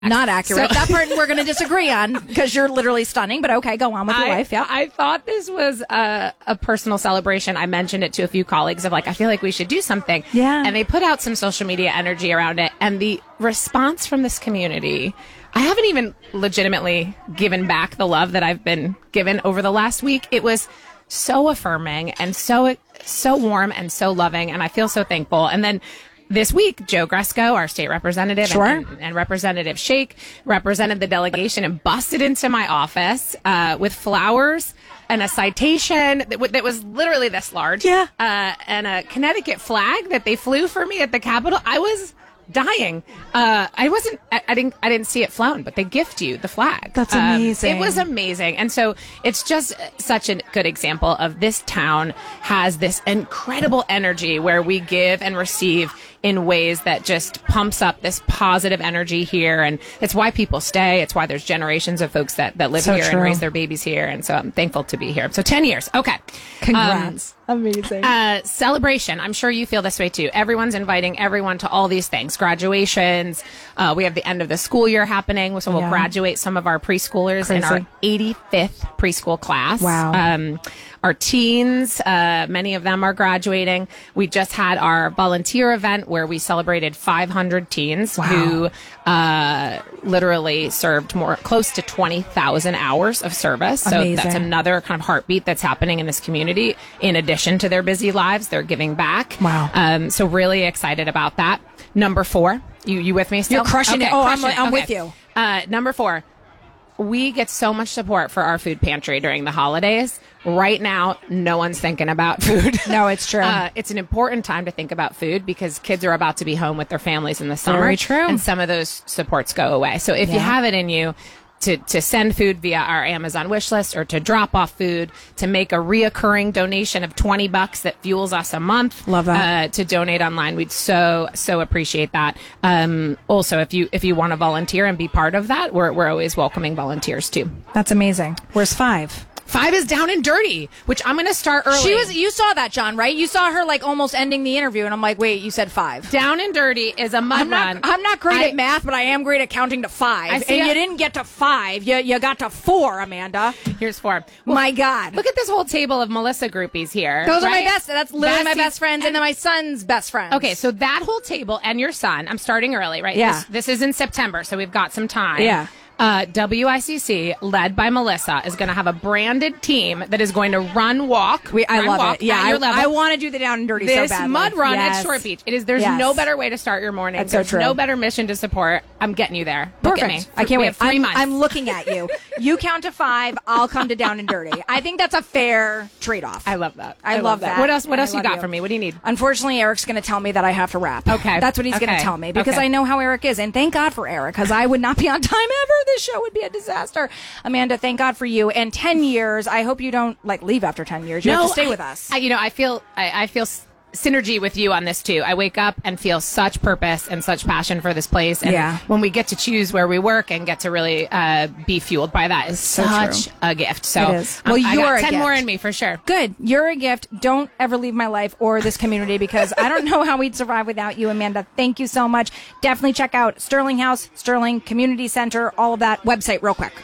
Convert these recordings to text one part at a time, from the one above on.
Not accurate. So, that part we're going to disagree on because you're literally stunning, but okay, go on with your life. Yeah. I thought this was a personal celebration. I mentioned it to a few colleagues of like, I feel like we should do something. Yeah. And they put out some social media energy around it. And the response from this community, I haven't even legitimately given back the love that I've been given over the last week. It was so affirming and so warm and so loving. And I feel so thankful. And then this week, Joe Gresko, our state representative, sure. and Representative Shake represented the delegation and busted into my office with flowers and a citation that was literally this large. Yeah. And a Connecticut flag that they flew for me at the Capitol. I was dying. I didn't see it flown, but they gift you the flag. That's amazing. It was amazing. And so it's just such a good example of this town has this incredible energy where we give and receive in ways that just pumps up this positive energy here. And it's why people stay. It's why there's generations of folks that live so here true. and raise their babies here. And so I'm thankful to be here. So 10 years. Okay. Congrats. Amazing. Celebration. I'm sure you feel this way too. Everyone's inviting everyone to all these things. Graduations. We have the end of the school year happening. So we'll graduate some of our preschoolers in our 85th preschool class. Wow. Our teens, many of them are graduating. We just had our volunteer event where we celebrated 500 teens who literally served close to 20,000 hours of service. So Amazing. That's another kind of heartbeat that's happening in this community. In addition to their busy lives, they're giving back. Wow. So really excited about that. Number 4, you with me still? You're crushing it. Oh, I'm with Okay. you. Number 4. We get so much support for our food pantry during the holidays. Right now, no one's thinking about food. No, it's true. It's an important time to think about food because kids are about to be home with their families in the summer. Very true. And some of those supports go away. So if you have it in you to send food via our Amazon wish list or to drop off food, to make a reoccurring donation of $20 that fuels us a month. Love that. To donate online. We'd so appreciate that. Also, if you want to volunteer and be part of that, we're always welcoming volunteers too. That's amazing. Where's 5? 5 is Down and Dirty, which I'm going to start early. You saw that, John, right? You saw her like almost ending the interview, and I'm like, wait, you said 5. Down and Dirty is a mud run. I'm not great at math, but I am great at counting to 5. And you didn't get to 5. You got to 4, Amanda. Here's 4. Well, my God. Look at this whole table of Melissa groupies here. Those are my best. That's literally my best friends, and then my son's best friends. Okay, so that whole table and your son, I'm starting early, right? Yeah. This is in September, so we've got some time. Yeah. WICC, led by Melissa, is going to have a branded team that is going to walk. I love it. Yeah, I want to do the Down and Dirty this so badly. mud run at Short Beach. There's no better way to start your morning. That's There's so true. no better mission to support. I'm getting you there. Perfect. Look at me. I can't we wait. Have 3 months. I'm looking at you. You count to 5. I'll come to Down and Dirty. I think that's a fair trade-off. I love that. I love that. What else you got you. for me? What do you need? Unfortunately, Eric's going to tell me that I have to wrap. Okay. That's what he's going to tell me because I know how Eric is. And thank God for Eric because I would not be on time ever. This show would be a disaster. Amanda, thank God for you. And 10 years, I hope you don't leave after 10 years. You have to stay with us. I feel synergy with you on this too. I wake up and feel such purpose and such passion for this place. And when we get to choose where we work and get to really be fueled by that is such a gift. So it is. Well, you are 10 more in me for sure. Good. You're a gift. Don't ever leave my life or this community because I don't know how we'd survive without you, Amanda. Thank you so much. Definitely check out Sterling House, Sterling Community Center, all of that. Website real quick.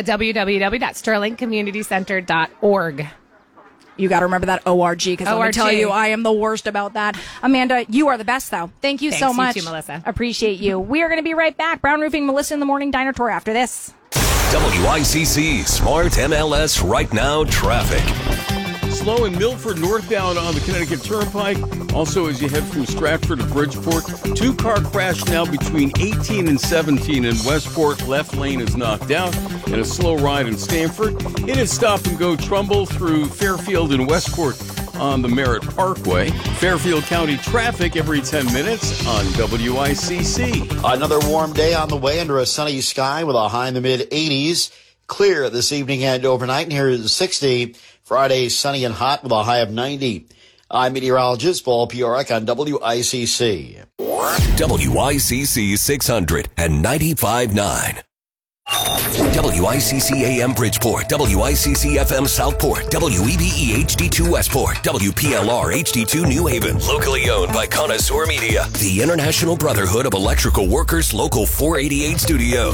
www.sterlingcommunitycenter.org. You got to remember that ORG because let me tell you, I am the worst about that. Amanda, you are the best, though. Thank you so much. You too, Melissa. Appreciate you. We are going to be right back. Brown Roofing, Melissa in the Morning Diner Tour after this. WICC Smart MLS Right Now Traffic. Slow in Milford northbound on the Connecticut Turnpike. Also, as you head from Stratford to Bridgeport, 2-car crash now between 18 and 17 in Westport. Left lane is knocked out. And a slow ride in Stamford. It is stop and go Trumbull through Fairfield and Westport on the Merritt Parkway. Fairfield County traffic every 10 minutes on WICC. Another warm day on the way under a sunny sky with a high in the mid-80s. Clear this evening and overnight. And here is 60. Friday, sunny and hot with a high of 90. I'm meteorologist Paul Piorek on WICC. WICC 600 and 95.9. WICC AM Bridgeport, WICC FM Southport, WEBE HD2 Westport, WPLR HD2 New Haven. Locally owned by Connoisseur Media, the International Brotherhood of Electrical Workers, Local 488 Studio.